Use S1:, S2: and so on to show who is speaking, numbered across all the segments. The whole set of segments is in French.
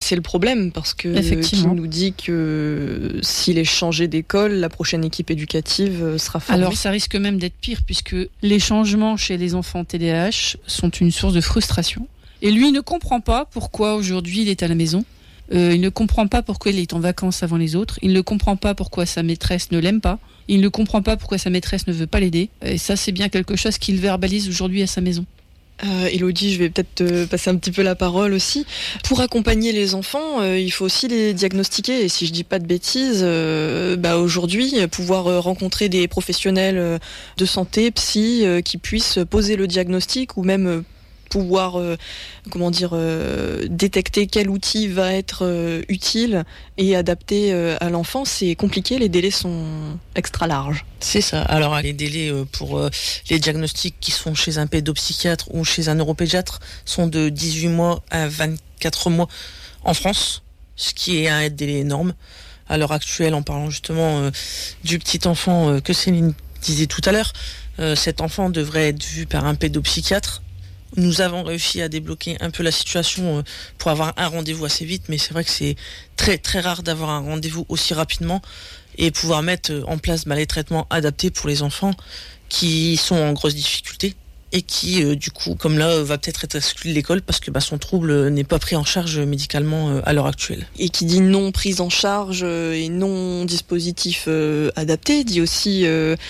S1: c'est le problème, parce que qui nous dit que s'il est changé d'école, la prochaine équipe éducative sera formée.
S2: Alors ça risque même d'être pire, puisque les changements chez les enfants TDAH sont une source de frustration. Et lui ne comprend pas pourquoi aujourd'hui il est à la maison. Il ne comprend pas pourquoi il est en vacances avant les autres. Il ne comprend pas pourquoi sa maîtresse ne l'aime pas. Il ne comprend pas pourquoi sa maîtresse ne veut pas l'aider. Et ça, c'est bien quelque chose qu'il verbalise aujourd'hui à sa maison.
S1: Élodie, je vais peut-être te passer un petit peu la parole aussi. Pour accompagner les enfants, il faut aussi les diagnostiquer. Et si je dis pas de bêtises, aujourd'hui, pouvoir rencontrer des professionnels de santé, psy, qui puissent poser le diagnostic ou même pouvoir détecter quel outil va être utile et adapté à l'enfant, c'est compliqué, les délais sont extra larges.
S3: C'est ça. Alors les délais pour les diagnostics qui sont chez un pédopsychiatre ou chez un neuropédiatre sont de 18 mois à 24 mois en France, ce qui est un délai énorme. À l'heure actuelle, en parlant justement du petit enfant que Céline disait tout à l'heure, cet enfant devrait être vu par un pédopsychiatre. Nous avons réussi à débloquer un peu la situation pour avoir un rendez-vous assez vite, mais c'est vrai que c'est très très rare d'avoir un rendez-vous aussi rapidement et pouvoir mettre en place les traitements adaptés pour les enfants qui sont en grosse difficulté et qui du coup, comme là, va peut-être être exclu de l'école parce que son trouble n'est pas pris en charge médicalement à l'heure actuelle.
S1: Et qui dit non prise en charge et non dispositif adapté, dit aussi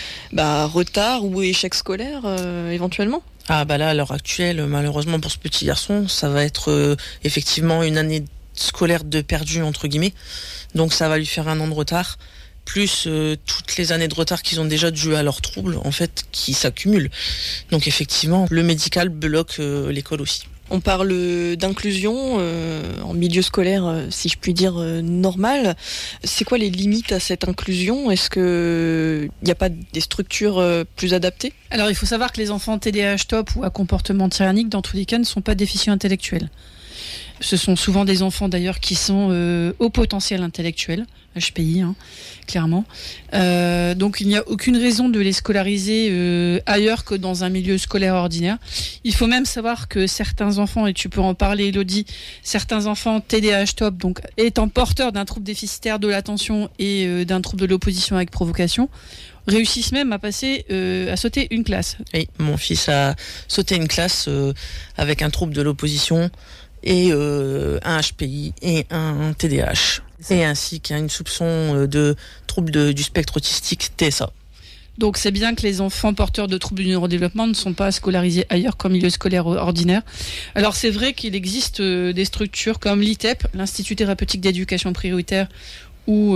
S1: retard ou échec scolaire éventuellement.
S3: Là, à l'heure actuelle, malheureusement pour ce petit garçon, ça va être effectivement une année scolaire de perdu, entre guillemets. Donc ça va lui faire 1 an de retard, plus toutes les années de retard qu'ils ont déjà dues à leurs troubles, en fait, qui s'accumulent. Donc effectivement, le médical bloque l'école aussi.
S1: On parle d'inclusion en milieu scolaire, si je puis dire, normal. C'est quoi les limites à cette inclusion ? Est-ce qu'il n'y a pas des structures plus adaptées ?
S2: Alors il faut savoir que les enfants TDAH TOP ou à comportement tyrannique, dans tous les cas, ne sont pas déficients intellectuels. Ce sont souvent des enfants d'ailleurs qui sont au potentiel intellectuel, HPI, clairement. Donc il n'y a aucune raison de les scolariser ailleurs que dans un milieu scolaire ordinaire. Il faut même savoir que certains enfants, et tu peux en parler Élodie, certains enfants TDAH TOP, donc étant porteurs d'un trouble déficitaire de l'attention et d'un trouble de l'opposition avec provocation, réussissent même à sauter une classe.
S3: Oui, mon fils a sauté une classe avec un trouble de l'opposition et un HPI et un TDAH. Et ainsi qu'il y a une soupçon de trouble du spectre autistique TSA.
S2: Donc c'est bien que les enfants porteurs de troubles du neurodéveloppement ne sont pas scolarisés ailleurs qu'en milieu scolaire ordinaire. Alors c'est vrai qu'il existe des structures comme l'ITEP, l'Institut thérapeutique d'éducation prioritaire, ou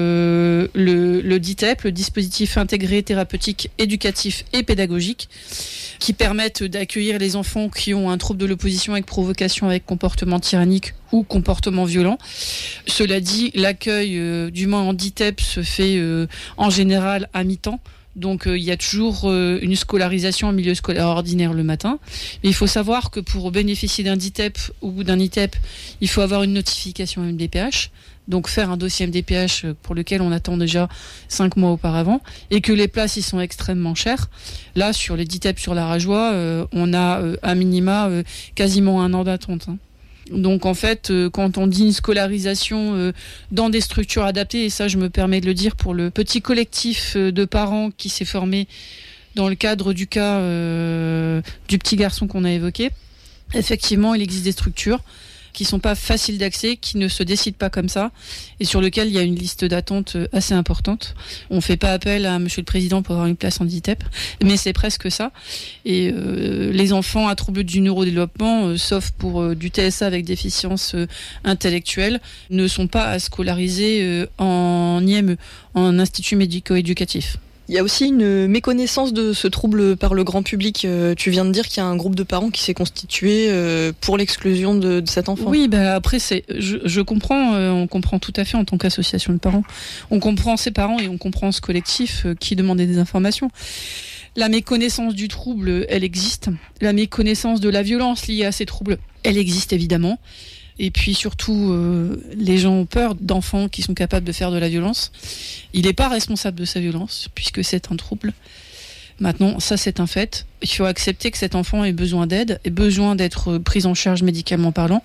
S2: le DITEP, le dispositif intégré thérapeutique éducatif et pédagogique, qui permettent d'accueillir les enfants qui ont un trouble de l'opposition avec provocation, avec comportement tyrannique ou comportement violent. Cela dit, l'accueil du moins en DITEP se fait en général à mi-temps. Donc il y a toujours une scolarisation en milieu scolaire ordinaire le matin. Mais il faut savoir que pour bénéficier d'un DITEP ou d'un ITEP, il faut avoir une notification MDPH. Donc faire un dossier MDPH pour lequel on attend déjà 5 mois auparavant, et que les places ils sont extrêmement chères. Là, sur les DITEP sur la Rajoie, on a à minima quasiment 1 an d'attente. Donc en fait, quand on dit une scolarisation dans des structures adaptées, et ça je me permets de le dire pour le petit collectif de parents qui s'est formé dans le cadre du cas du petit garçon qu'on a évoqué, effectivement il existe des structures qui sont pas faciles d'accès, qui ne se décident pas comme ça, et sur lequel il y a une liste d'attente assez importante. On fait pas appel à Monsieur le Président pour avoir une place en DITEP, mais c'est presque ça. Et les enfants à troubles du neurodéveloppement, sauf pour du TSA avec déficience intellectuelle, ne sont pas scolarisés en IME, en institut médico-éducatif.
S1: Il y a aussi une méconnaissance de ce trouble par le grand public. Tu viens de dire qu'il y a un groupe de parents qui s'est constitué pour l'exclusion de cet enfant.
S2: Oui, après, je comprends, on comprend tout à fait en tant qu'association de parents. On comprend ces parents et on comprend ce collectif qui demandait des informations. La méconnaissance du trouble, elle existe. La méconnaissance de la violence liée à ces troubles, elle existe évidemment. Et puis surtout, les gens ont peur d'enfants qui sont capables de faire de la violence. Il n'est pas responsable de sa violence, puisque c'est un trouble. Maintenant, ça c'est un fait. Il faut accepter que cet enfant ait besoin d'aide, ait besoin d'être pris en charge médicalement parlant.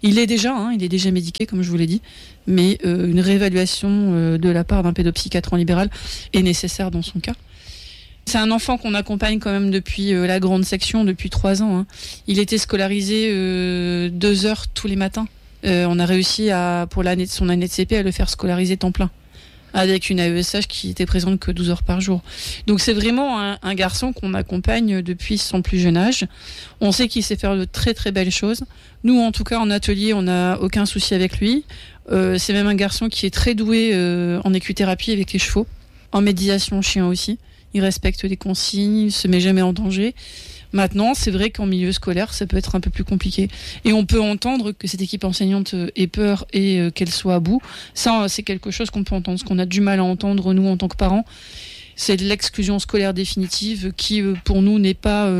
S2: Il est déjà médiqué, comme je vous l'ai dit, mais une réévaluation de la part d'un pédopsychiatre en libéral est nécessaire dans son cas. C'est un enfant qu'on accompagne quand même depuis la grande section, depuis 3 ans. Il était scolarisé 2 heures tous les matins. On a réussi pour son année de CP à le faire scolariser temps plein, avec une AESH qui était présente que 12 heures par jour. Donc c'est vraiment un garçon qu'on accompagne depuis son plus jeune âge. On sait qu'il sait faire de très très belles choses. Nous, en tout cas, en atelier, on n'a aucun souci avec lui. C'est même un garçon qui est très doué en équithérapie avec les chevaux, en médiation chien aussi. Il respecte les consignes, il se met jamais en danger. Maintenant, c'est vrai qu'en milieu scolaire, ça peut être un peu plus compliqué. Et on peut entendre que cette équipe enseignante ait peur et qu'elle soit à bout. Ça, c'est quelque chose qu'on peut entendre. Ce qu'on a du mal à entendre, nous, en tant que parents, c'est de l'exclusion scolaire définitive qui, pour nous, n'est pas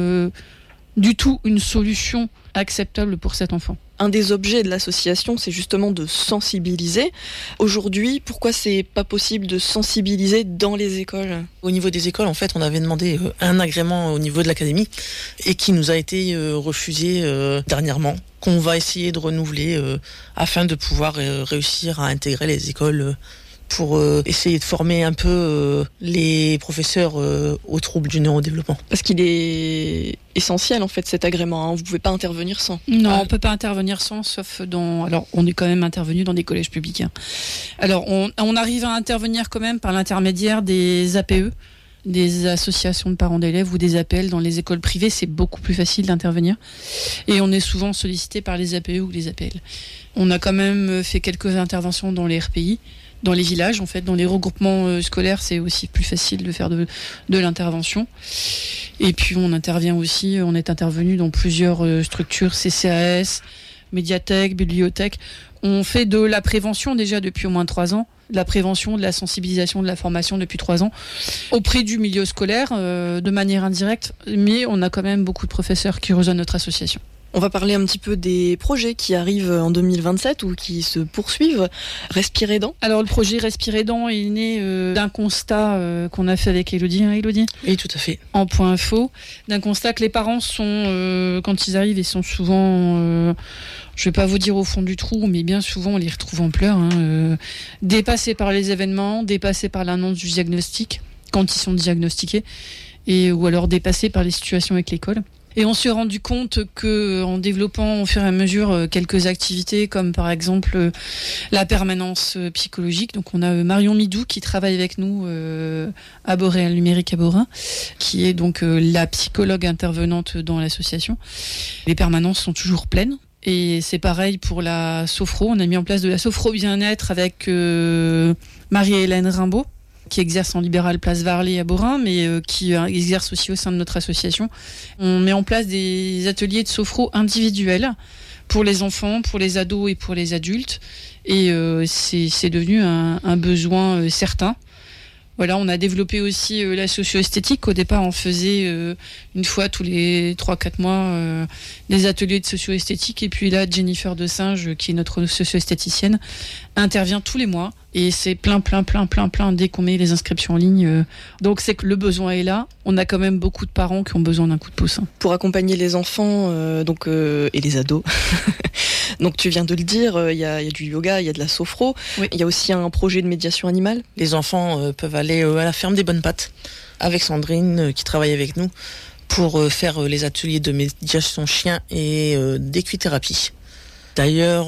S2: du tout une solution acceptable pour cet enfant.
S1: Un des objets de l'association, c'est justement de sensibiliser. Aujourd'hui, pourquoi c'est pas possible de sensibiliser dans les écoles ?
S3: Au niveau des écoles, en fait, on avait demandé un agrément au niveau de l'académie et qui nous a été refusé dernièrement, qu'on va essayer de renouveler afin de pouvoir réussir à intégrer les écoles pour essayer de former un peu les professeurs aux troubles du neurodéveloppement.
S1: Parce qu'il est essentiel en fait cet agrément, vous pouvez pas intervenir sans.
S2: Non, on peut pas intervenir sans, sauf dans... Alors, on est quand même intervenu dans des collèges publics. Alors, on arrive à intervenir quand même par l'intermédiaire des APE, des associations de parents d'élèves ou des APL. Dans les écoles privées, c'est beaucoup plus facile d'intervenir. Et on est souvent sollicité par les APE ou les APL. On a quand même fait quelques interventions dans les RPI, dans les villages, en fait, dans les regroupements scolaires, c'est aussi plus facile de faire de l'intervention. Et puis on intervient aussi, on est intervenu dans plusieurs structures, CCAS, médiathèque, bibliothèque. On fait de la prévention déjà depuis au moins 3 ans, de la prévention, de la sensibilisation, de la formation depuis 3 ans, auprès du milieu scolaire, de manière indirecte, mais on a quand même beaucoup de professeurs qui rejoignent notre association.
S1: On va parler un petit peu des projets qui arrivent en 2027 ou qui se poursuivent. Respirer dents.
S2: Alors le projet Respirer dents est né d'un constat qu'on a fait avec Elodie. Elodie ?
S3: Oui, tout à fait.
S2: En point info, d'un constat que les parents sont, quand ils arrivent, ils sont souvent, je vais pas vous dire au fond du trou, mais bien souvent on les retrouve en pleurs, dépassés par les événements, dépassés par l'annonce du diagnostic, quand ils sont diagnostiqués, ou alors dépassés par les situations avec l'école. Et on s'est rendu compte que, en développant au fur et à mesure quelques activités, comme par exemple la permanence psychologique, donc on a Marion Midou qui travaille avec nous à Boréal Numérique à Borin, qui est donc la psychologue intervenante dans l'association. Les permanences sont toujours pleines. Et c'est pareil pour la sophro. On a mis en place de la sophro bien-être avec Marie-Hélène Rimbaud, qui exerce en libéral Place Varley à Borin, mais qui exerce aussi au sein de notre association. On met en place des ateliers de sophro individuels pour les enfants, pour les ados et pour les adultes. Et c'est devenu un besoin certain. Voilà, on a développé aussi la socio-esthétique. Au départ, on faisait une fois tous les 3-4 mois des ateliers de socio-esthétique. Et puis là, Jennifer de Singe, qui est notre socio-esthéticienne, intervient tous les mois. Et c'est plein dès qu'on met les inscriptions en ligne. Donc c'est que le besoin est là. On a quand même beaucoup de parents qui ont besoin d'un coup de pouce.
S1: Pour accompagner les enfants et les ados. Donc tu viens de le dire, il y a du yoga, il y a de la sophro. Oui. Il y a aussi un projet de médiation animale.
S3: Les enfants peuvent aller à la ferme des Bonnes Pattes avec Sandrine qui travaille avec nous pour faire les ateliers de médiation chien et d'équithérapie. D'ailleurs,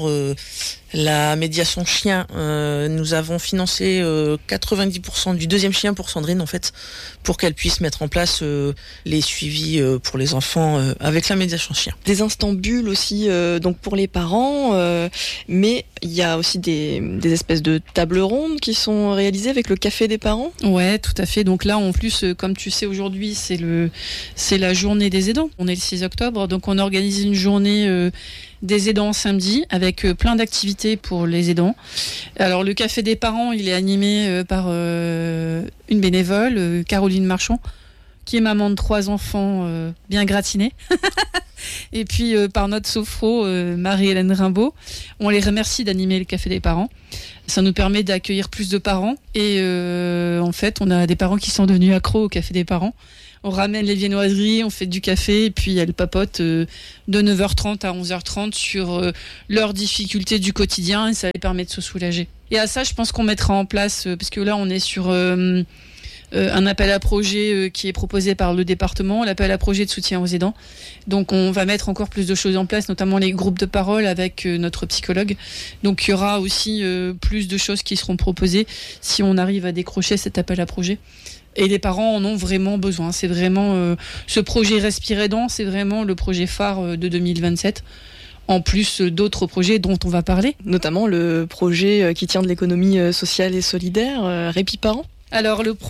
S3: la médiation chien, nous avons financé 90% du 2e chien pour Sandrine, en fait, pour qu'elle puisse mettre en place les suivis pour les enfants avec la médiation chien.
S1: Des instants bulles aussi, donc pour les parents, mais il y a aussi des espèces de tables rondes qui sont réalisées avec le café des parents.
S2: Ouais, tout à fait. Donc là, en plus, comme tu sais, aujourd'hui, c'est la journée des aidants. On est le 6 octobre, donc on organise une journée des aidants samedi avec plein d'activités pour les aidants. Alors le café des parents, il est animé par une bénévole, Caroline Marchand, qui est maman de 3 enfants bien gratinés. Et puis par notre sophro, Marie-Hélène Rimbaud. On les remercie d'animer le café des parents. Ça nous permet d'accueillir plus de parents. Et en fait, on a des parents qui sont devenus accros au café des parents. On ramène les viennoiseries, on fait du café, et puis elles papotent de 9h30 à 11h30 sur leurs difficultés du quotidien, et ça les permet de se soulager. Et à ça, je pense qu'on mettra en place, parce que là, on est sur un appel à projet qui est proposé par le département, l'appel à projet de soutien aux aidants. Donc on va mettre encore plus de choses en place, notamment les groupes de parole avec notre psychologue. Donc il y aura aussi plus de choses qui seront proposées si on arrive à décrocher cet appel à projet. Et les parents en ont vraiment besoin. C'est vraiment ce projet Respire Aidant, c'est vraiment le projet phare de 2027. En plus d'autres projets dont on va parler.
S1: Notamment le projet qui tient de l'économie sociale et solidaire, Répit Parents.
S2: Alors le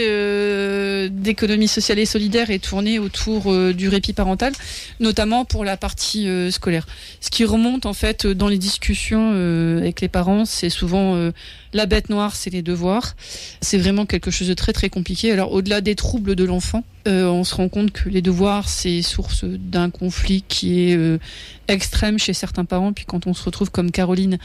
S2: projet d'économie sociale et solidaire est tourné autour du répit parental, notamment pour la partie scolaire. Ce qui remonte en fait dans les discussions avec les parents, c'est souvent la bête noire, c'est les devoirs. C'est vraiment quelque chose de très très compliqué. Alors au-delà des troubles de l'enfant, on se rend compte que les devoirs, c'est source d'un conflit qui est extrême chez certains parents. Puis quand on se retrouve comme Caroline,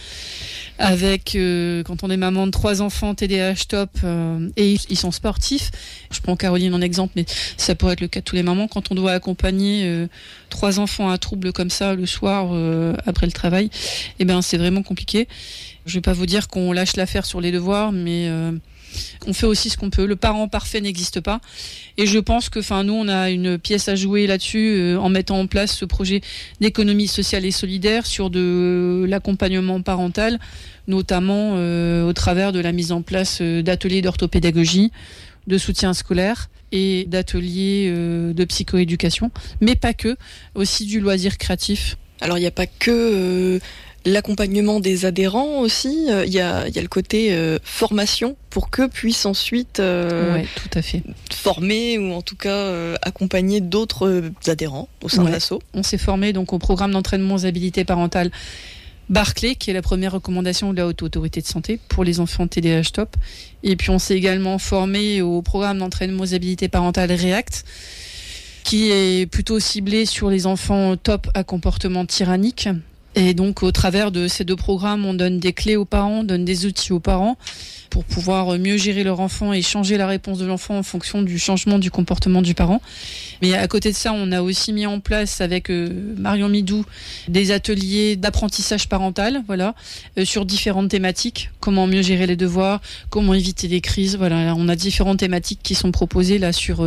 S2: avec quand on est maman de 3 enfants TDAH top et ils sont sportifs, je prends Caroline en exemple, mais ça pourrait être le cas de tous les mamans, quand on doit accompagner 3 enfants à trouble comme ça le soir après le travail, et ben c'est vraiment compliqué. Je vais pas vous dire qu'on lâche l'affaire sur les devoirs, mais on fait aussi ce qu'on peut. Le parent parfait n'existe pas. Et je pense que, nous, on a une pièce à jouer là-dessus en mettant en place ce projet d'économie sociale et solidaire sur de l'accompagnement parental, notamment au travers de la mise en place d'ateliers d'orthopédagogie, de soutien scolaire et d'ateliers de psychoéducation, mais pas que, aussi du loisir créatif.
S1: Alors, il n'y a pas que l'accompagnement des adhérents aussi, il y a le côté formation pour qu'eux puissent ensuite
S2: ouais, tout à fait.
S1: Former ou en tout cas accompagner d'autres adhérents au sein de l'asso.
S2: On s'est formé donc au programme d'entraînement aux habilités parentales Barclay, qui est la première recommandation de la Haute Autorité de Santé pour les enfants TDAH top. Et puis on s'est également formé au programme d'entraînement aux habilités parentales REACT, qui est plutôt ciblé sur les enfants top à comportement tyrannique. Et donc, au travers de ces 2 programmes, on donne des clés aux parents, on donne des outils aux parents pour pouvoir mieux gérer leur enfant et changer la réponse de l'enfant en fonction du changement du comportement du parent. Mais à côté de ça, on a aussi mis en place avec Marion Midou des ateliers d'apprentissage parental, sur différentes thématiques. Comment mieux gérer les devoirs, comment éviter les crises. Voilà, on a différentes thématiques qui sont proposées là sur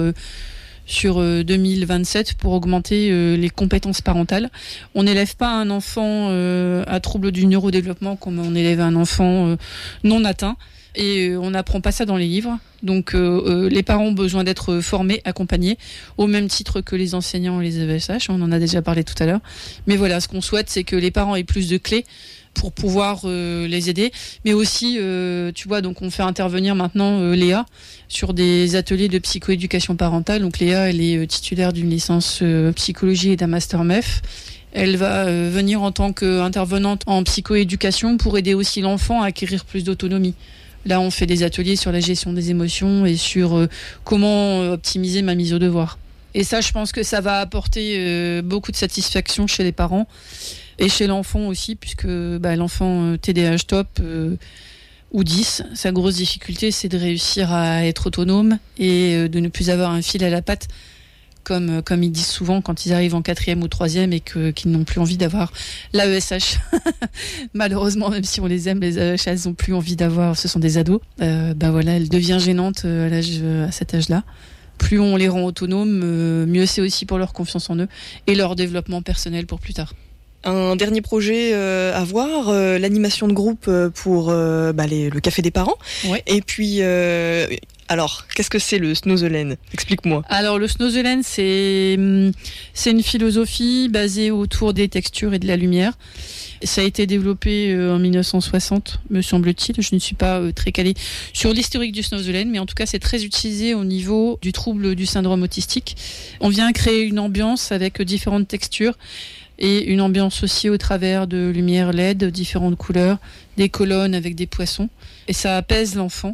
S2: 2027 pour augmenter les compétences parentales. On n'élève pas un enfant à trouble du neurodéveloppement comme on élève un enfant non atteint. Et on n'apprend pas ça dans les livres. Donc les parents ont besoin d'être formés, accompagnés, au même titre que les enseignants et les AESH. On en a déjà parlé tout à l'heure. Mais voilà, ce qu'on souhaite, c'est que les parents aient plus de clés pour pouvoir les aider. Mais aussi, donc on fait intervenir maintenant Léa sur des ateliers de psychoéducation parentale. Donc Léa, elle est titulaire d'une licence psychologie et d'un master MEF. Elle va venir en tant qu'intervenante en psychoéducation pour aider aussi l'enfant à acquérir plus d'autonomie. Là, on fait des ateliers sur la gestion des émotions et sur comment optimiser ma mise au devoir. Et ça, je pense que ça va apporter beaucoup de satisfaction chez les parents et chez l'enfant aussi, puisque l'enfant TDAH top ou 10, sa grosse difficulté, c'est de réussir à être autonome et de ne plus avoir un fil à la patte, comme ils disent souvent quand ils arrivent en 4e ou 3e et qu'ils n'ont plus envie d'avoir l'AESH. Malheureusement, même si on les aime, les AESH, elles n'ont plus envie d'avoir, ce sont des ados. Elle devient gênante à cet âge-là. Plus on les rend autonomes, mieux c'est aussi pour leur confiance en eux et leur développement personnel pour plus tard.
S1: Un dernier projet à voir, l'animation de groupe pour le café des parents.
S2: Ouais.
S1: Et puis, alors, qu'est-ce que c'est le Snozelen ? Explique-moi.
S2: Alors, le Snozelen, c'est une philosophie basée autour des textures et de la lumière. Ça a été développé en 1960, me semble-t-il. Je ne suis pas très calée sur l'historique du Snozelen, mais en tout cas, c'est très utilisé au niveau du trouble du syndrome autistique. On vient créer une ambiance avec différentes textures et une ambiance aussi au travers de lumière LED, différentes couleurs, des colonnes avec des poissons. Et ça apaise l'enfant.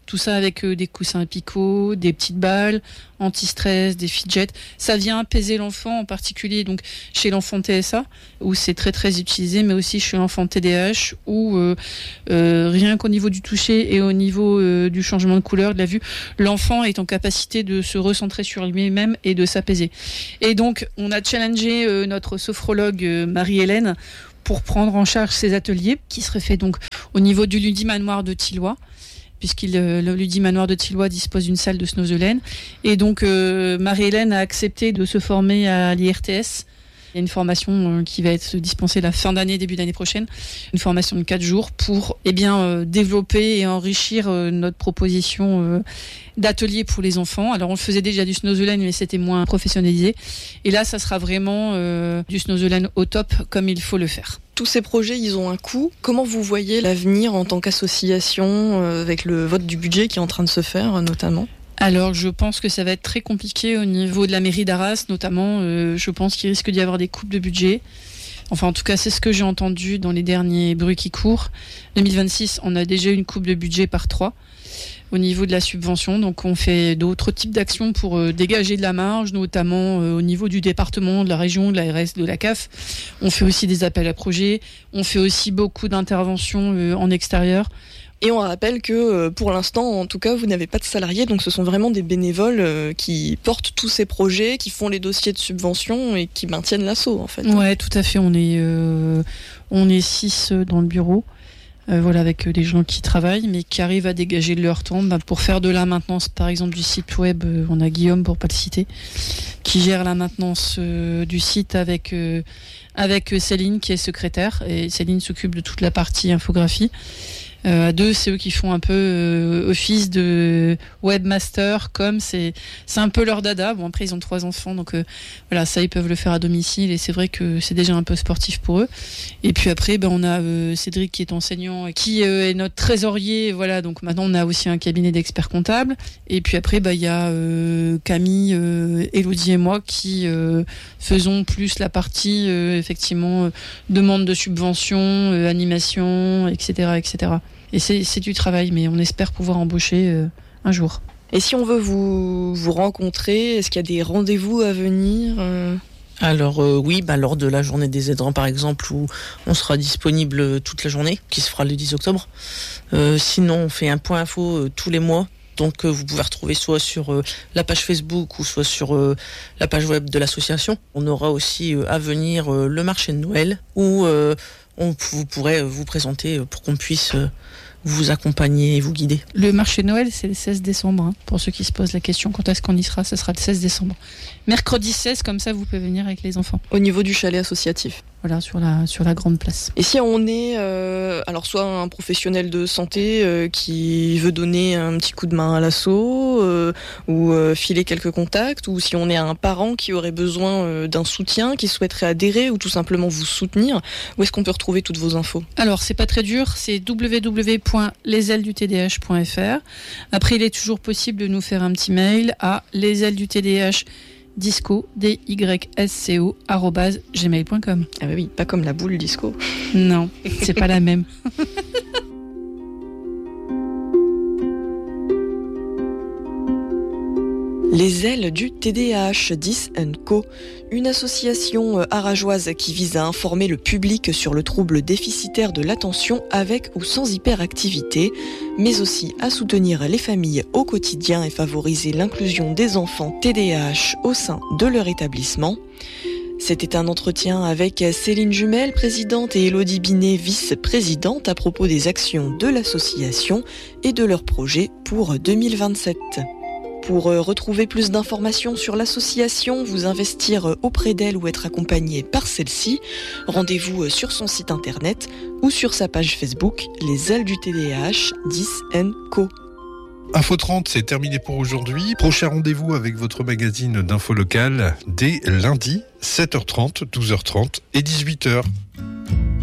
S2: Tout ça avec des coussins picots, des petites balles, anti-stress, des fidgets. Ça vient apaiser l'enfant, en particulier donc chez l'enfant TSA, où c'est très très utilisé, mais aussi chez l'enfant TDAH, où rien qu'au niveau du toucher et au niveau du changement de couleur, de la vue, l'enfant est en capacité de se recentrer sur lui-même et de s'apaiser. Et donc, on a challengé notre sophrologue Marie-Hélène pour prendre en charge ces ateliers, qui seraient faits donc au niveau du Ludimanoir de Thilloy, le Ludimanoir de Thilloy dispose d'une salle de Snozelaine. Et donc, Marie-Hélène a accepté de se former à l'IRTS. Il y a une formation qui va être dispensée la fin d'année, début d'année prochaine. Une formation de 4 jours pour développer et enrichir notre proposition d'atelier pour les enfants. Alors, on faisait déjà du Snozelaine, mais c'était moins professionnalisé. Et là, ça sera vraiment du Snozelaine au top, comme il faut le faire.
S1: Tous ces projets, ils ont un coût. Comment vous voyez l'avenir en tant qu'association avec le vote du budget qui est en train de se faire, notamment ?
S2: Alors, je pense que ça va être très compliqué au niveau de la mairie d'Arras, notamment. Je pense qu'il risque d'y avoir des coupes de budget. Enfin, en tout cas, c'est ce que j'ai entendu dans les derniers bruits qui courent. 2026, on a déjà une coupe de budget par 3 au niveau de la subvention. Donc, on fait d'autres types d'actions pour dégager de la marge, notamment au niveau du département, de la région, de l'ARS, de la CAF. On fait aussi des appels à projets. On fait aussi beaucoup d'interventions en extérieur.
S1: Et on rappelle que pour l'instant, en tout cas, vous n'avez pas de salariés, donc ce sont vraiment des bénévoles qui portent tous ces projets, qui font les dossiers de subvention et qui maintiennent l'assaut, en fait.
S2: Ouais, tout à fait. On est 6 dans le bureau, avec des gens qui travaillent, mais qui arrivent à dégager de leur temps pour faire de la maintenance, par exemple, du site web. On a Guillaume, pour pas le citer, qui gère la maintenance du site avec Céline, qui est secrétaire, et Céline s'occupe de toute la partie infographie. À 2, c'est eux qui font un peu office de webmaster, c'est un peu leur dada. Bon, après, ils ont 3 enfants, donc ça, ils peuvent le faire à domicile, et c'est vrai que c'est déjà un peu sportif pour eux. Et puis après, on a Cédric qui est enseignant, et qui est notre trésorier, donc maintenant, on a aussi un cabinet d'experts comptables. Et puis après, il y a Camille, Élodie et moi qui faisons plus la partie, effectivement, demande de subvention, animation, etc., etc. Et c'est du travail, mais on espère pouvoir embaucher un jour.
S1: Et si on veut vous rencontrer, est-ce qu'il y a des rendez-vous à venir
S3: Alors oui, lors de la journée des aidants par exemple, où on sera disponible toute la journée, qui se fera le 10 octobre. Sinon, on fait un point info tous les mois. Donc vous pouvez retrouver soit sur la page Facebook ou soit sur la page web de l'association. On aura aussi à venir le marché de Noël, où vous pourrez vous présenter pour qu'on puisse vous accompagner et vous guider.
S2: Le marché de Noël, c'est le 16 décembre. Pour ceux qui se posent la question, quand est-ce qu'on y sera, ce sera le 16 décembre. Mercredi 16, comme ça, vous pouvez venir avec les enfants.
S1: Au niveau du chalet associatif.
S2: Voilà, sur la grande place.
S1: Et si on est, soit un professionnel de santé qui veut donner un petit coup de main à l'assaut, ou filer quelques contacts, ou si on est un parent qui aurait besoin d'un soutien, qui souhaiterait adhérer, ou tout simplement vous soutenir, où est-ce qu'on peut retrouver toutes vos infos ?
S2: Alors, c'est pas très dur, c'est www.lesailesdutdh.fr. Après, il est toujours possible de nous faire un petit mail à lesailesdutdh disco, dysco, @gmail.com.
S1: Ah bah oui, pas comme la boule disco.
S2: Non, c'est pas la même.
S1: Les ailes du TDAH, Dis & Co, une association arageoise qui vise à informer le public sur le trouble déficitaire de l'attention avec ou sans hyperactivité, mais aussi à soutenir les familles au quotidien et favoriser l'inclusion des enfants TDAH au sein de leur établissement. C'était un entretien avec Céline Jumel, présidente, et Élodie Binet, vice-présidente, à propos des actions de l'association et de leurs projets pour 2027. Pour retrouver plus d'informations sur l'association, vous investir auprès d'elle ou être accompagné par celle-ci, rendez-vous sur son site internet ou sur sa page Facebook Les ailes du TDAH, Dis & Co.
S4: Info 30, c'est terminé pour aujourd'hui. Prochain rendez-vous avec votre magazine d'info locale dès lundi, 7h30, 12h30 et 18h.